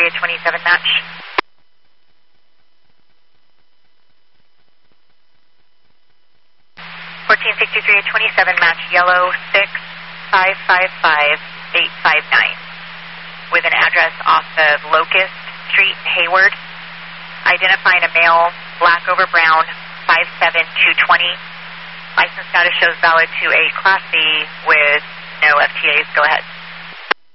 at 27 match. 1463 at 27 match, yellow 6555859 with an address off of Locust Street, Hayward. Identifying a male, black over brown, 57220. License status shows valid to a Class B with no FTAs. Go ahead.